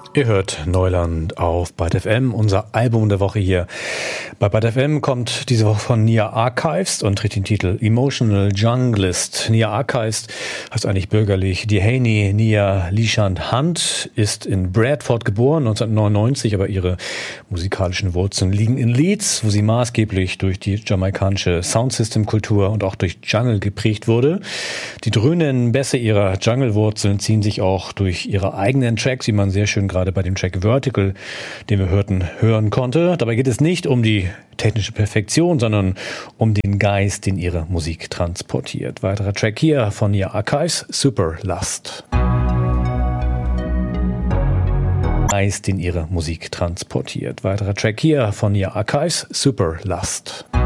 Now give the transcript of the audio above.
Ihr hört Neuland auf Byte FM, unser Album der Woche hier. Bei Byte FM kommt diese Woche von Nia Archives und trägt den Titel Emotional Junglist. Nia Archives heißt eigentlich bürgerlich Dehaney Nia Lishant Hunt, ist in Bradford geboren, 1999, aber ihre musikalischen Wurzeln liegen in Leeds, wo sie maßgeblich durch die jamaikanische Soundsystem-Kultur und auch durch Jungle geprägt wurde. Die dröhnenden Bässe ihrer Jungle-Wurzeln ziehen sich auch durch ihre eigenen Tracks, wie man sehr schön gerade bei dem Track Vertical, den wir hörten, hören konnte. Dabei geht es nicht um die technische Perfektion, sondern um den Geist, den ihre Musik transportiert. Weiterer Track hier von Nia Archives, Super Lust. Geist, den ihre Musik transportiert. Weiterer Track hier von Nia Archives, Super Lust.